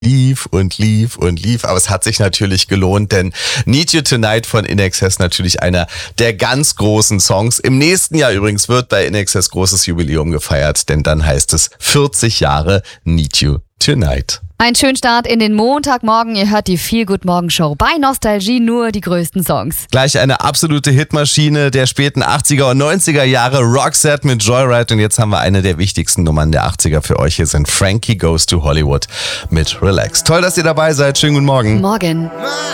lief und lief und lief, aber es hat sich natürlich gelohnt, denn Need You Tonight von INXS natürlich einer der ganz großen Songs. Im nächsten Jahr übrigens wird bei INXS großes Jubiläum gefeiert, denn dann heißt es 40 Jahre Need You Tonight. Ein schönen Start in den Montagmorgen. Ihr hört die Feel Good Morgen Show. Bei Nostalgie nur die größten Songs. Gleich eine absolute Hitmaschine der späten 80er und 90er Jahre. Roxette mit Joyride. Und jetzt haben wir eine der wichtigsten Nummern der 80er für euch. Hier sind Frankie Goes to Hollywood mit Relax. Toll, dass ihr dabei seid. Schönen guten Morgen. Morgen.